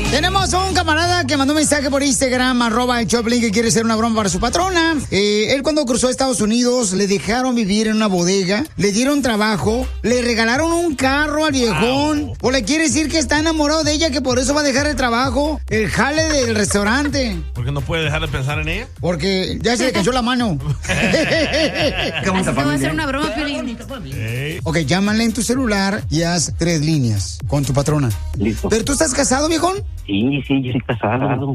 Tenemos a un camarada que mandó un mensaje por Instagram, @el_Choplin, que quiere hacer una broma para su patrona. Él cuando cruzó a Estados Unidos, le dejaron vivir en una bodega, le dieron trabajo, le regalaron un carro al viejón. O le quiere decir que está enamorado de ella, que por eso va a dejar el trabajo, el jale del restaurante. ¿Porque no puede dejar de pensar en ella? Porque ya se le cayó la mano. Así te voy a hacer una broma, Piolín. Ok, llámale en tu celular y haz 3 líneas con tu patrona. Listo. ¿Pero tú estás casado, viejón? Sí, yo estoy casado.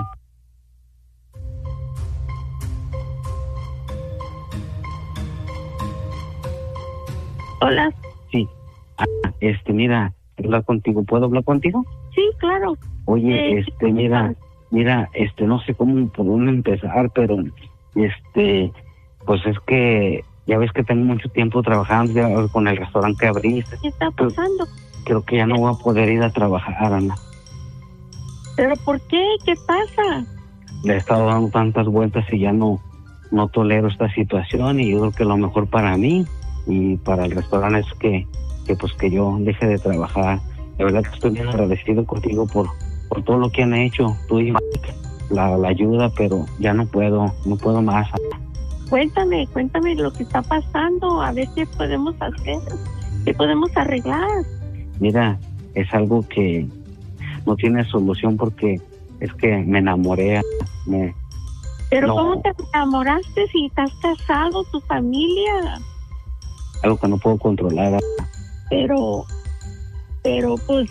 Hola. Sí. Mira, hablar contigo. ¿Puedo hablar contigo? Sí, claro. Oye, mira, no sé cómo por dónde empezar, pero, pues es que ya ves que tengo mucho tiempo trabajando ya con el restaurante que abriste. ¿Qué está pasando? Creo que ya no voy a poder ir a trabajar, Ana. ¿Pero por qué? ¿Qué pasa? Le he estado dando tantas vueltas y ya no tolero esta situación, y yo creo que lo mejor para mí y para el restaurante es que yo deje de trabajar. De verdad que estoy bien agradecido contigo por todo lo que han hecho tú y Mike, la ayuda, pero ya no puedo más. Cuéntame lo que está pasando, a ver qué podemos hacer, qué podemos arreglar. Mira, es algo que no tiene solución porque es que me enamoré. Pero no. ¿Cómo te enamoraste si estás casado, tu familia? Algo que no puedo controlar. Pero pues...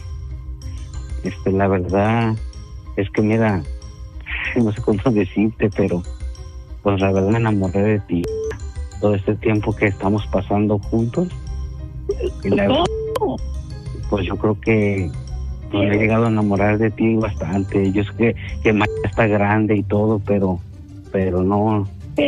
La verdad es que mira, no sé cómo decirte, pero pues la verdad me enamoré de ti todo este tiempo que estamos pasando juntos. Y la verdad, pues yo creo que me he llegado a enamorar de ti bastante. Yo sé que Maya está grande y todo, pero no.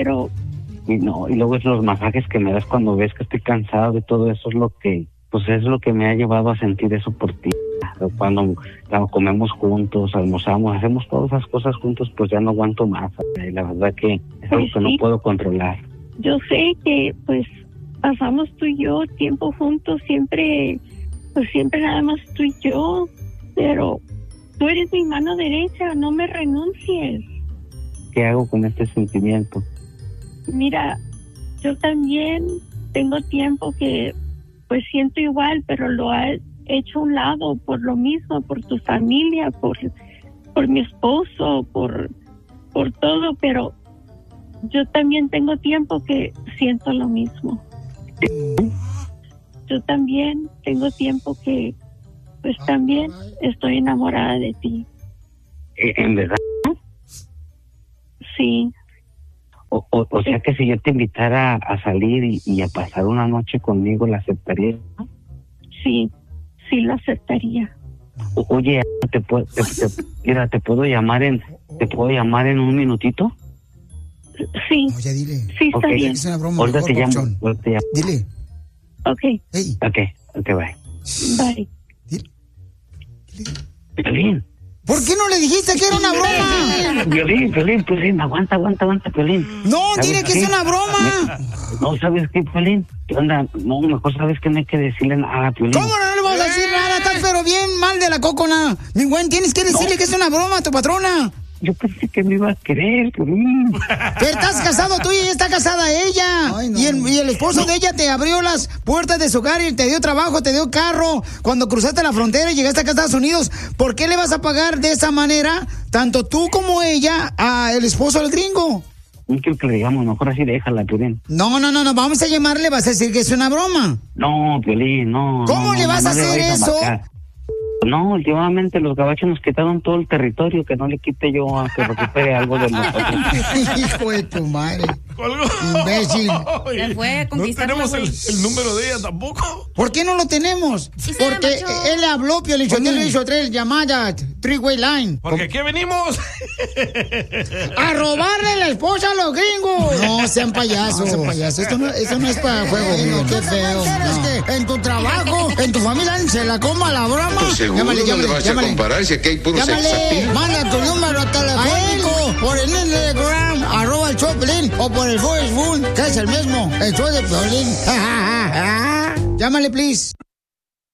Y luego es los masajes que me das cuando ves que estoy cansado de todo eso, es lo que me ha llevado a sentir eso por ti. Cuando comemos juntos, almorzamos, hacemos todas esas cosas juntos, pues ya no aguanto más. Y la verdad que es algo que no puedo controlar. Yo sé que pues pasamos tú y yo tiempo juntos, siempre nada más tú y yo, pero tú eres mi mano derecha, no me renuncies. ¿Qué hago con este sentimiento? Mira, yo también tengo tiempo que pues siento igual, pero lo he hecho a un lado por lo mismo, por tu familia, por mi esposo, por todo, pero yo también tengo tiempo que siento lo mismo. Yo también tengo tiempo que pues también estoy enamorada de ti. ¿En verdad? Sí. O sea que si yo te invitara a salir y a pasar una noche conmigo, ¿la aceptarías? Sí lo aceptaría. Oye, ¿te puedo llamar en un minutito? Sí. Oye, dile. Sí, está bien. Es una broma. Ahorita te llamo. Dile. Okay. Hey. Ok, bye. Bye. Piolín. ¿Por qué no le dijiste que era una broma? Piolín, aguanta, Piolín. No, dile que es una broma. No, ¿sabes qué, Piolín? ¿Qué onda? No, mejor sabes que no hay que decirle nada a Piolín. ¿Cómo no le vamos a decir nada? Estás pero bien mal de la cocona. Mi güey, tienes que decirle que es una broma a tu patrona. Yo pensé que me iba a querer, Piolín. Pero estás casado tú y ella está casada ella. Ay, no. Y el esposo de ella te abrió las puertas de su hogar y te dio trabajo, te dio carro. Cuando cruzaste la frontera y llegaste acá a Estados Unidos, ¿por qué le vas a pagar de esa manera, tanto tú como ella, al esposo del gringo? No quiero que le digamos, mejor así déjala, Piolín. No, vamos a llamarle, vas a decir que es una broma. No, Piolín, no. ¿Cómo le vas a hacer eso? No, últimamente los gabachos nos quitaron todo el territorio, que no le quite yo a que recupere algo de nosotros. Hijo de tu madre. Imbécil. Se fue a conquistar. No tenemos el número de ella tampoco. ¿Por qué no lo tenemos? Sí, porque él le habló, Piolín, él le hizo 3 llamadas, 3-way line. Porque aquí venimos a robarle la esposa a los gringos. No sean payasos. No sean payasos. Eso no es para juego. No, qué feo. No. Que en tu trabajo, en tu familia se la coma la broma. Pues seguro no le vas a comparar si aquí hay puros sexapil. Manda tu número telefónico por el Instagram, @el_Choplin, o por el Facebook, que es el mismo, el show de Piolín. Llámale, please.